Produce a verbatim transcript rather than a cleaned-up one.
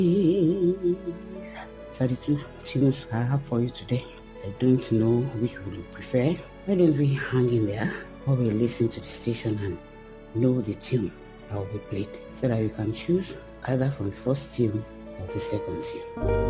are the two tunes I have for you today. I don't know which will you prefer. Why don't we hang in there while we listen to the station and know the tune that will be played, so that you can choose either from the first tune or the second tune.